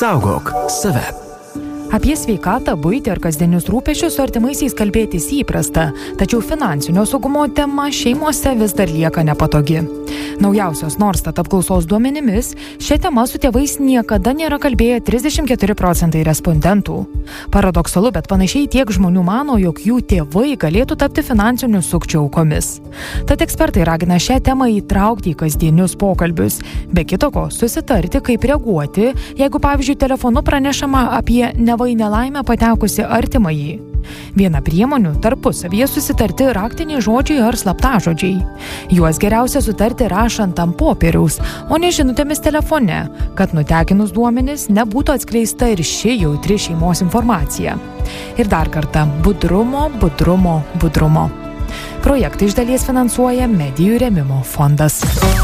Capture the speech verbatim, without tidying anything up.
Saugok save. Apie sveikatą, buitį ar kasdienius rūpesčius su artimaisiais kalbėtis įprasta, tačiau finansinio saugumo tema šeimose vis dar lieka nepatogi. Naujausios Norstat apklausos duomenimis, šią temą su tėvais niekada nėra kalbėję trisdešimt keturi procentai respondentų. Paradoksalu, bet panašiai tiek žmonių mano, jog jų tėvai galėtų tapti finansinių sukčių aukomis. Tad ekspertai ragina šią temą įtraukti į kasdienius pokalbius, be kito ko susitarti, kaip reaguoti, jeigu, pavyzdžiui, telefonu pranešama apie neva į nelaimę patekusi artimąjį. Viena priemonių tarpusavyje susitarti raktiniai žodžiai ar slaptažodžiai. Juos geriausia sutarti rašant ant popieriaus, o ne žinutėmis telefone, kad nutekinus duomenis nebūtų atskleista ir ši jautri šeimos informacija. Ir dar kartą, budrumo, budrumo, budrumo. Projektą iš dalies finansuoja Medijų rėmimo fondas.